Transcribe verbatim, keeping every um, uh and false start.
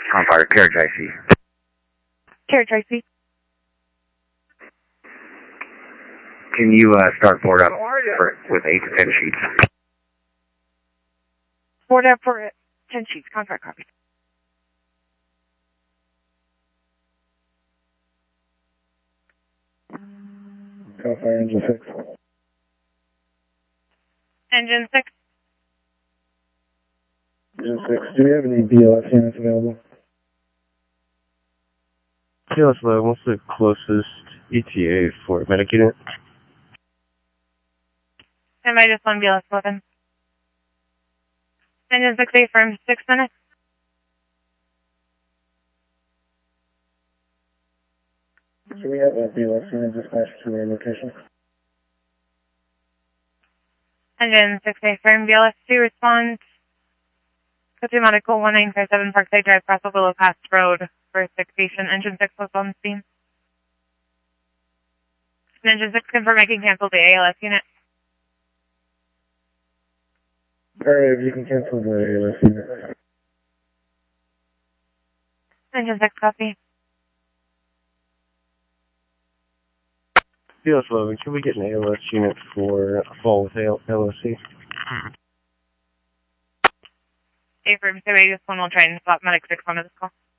On fire, Carriage I C. Carriage I C. Can you uh, start board up for, with eight to ten sheets? Board up for ten sheets. Contract copy. Call fire engine six. Engine six. Engine six. Do we have any B L S units available? B L S eleven, what's the closest E T A for medic unit? Am I just on B L S eleven? Engine six A firm, six minutes. So we have a B L S unit dispatched to our location. Engine six A firm, B L S two respond. Code two Medical one nine five seven Parkside Drive, Castle Willow Pass Road for six patient. Engine six was on scene. Engine six confirm I can cancel the A L S unit. Alright, if you can cancel the A L S unit. Engine six copy. B L S eleven, can we get an A L S unit for a fall with L O C? A firm, so I just one will try and swap medic six onto this call.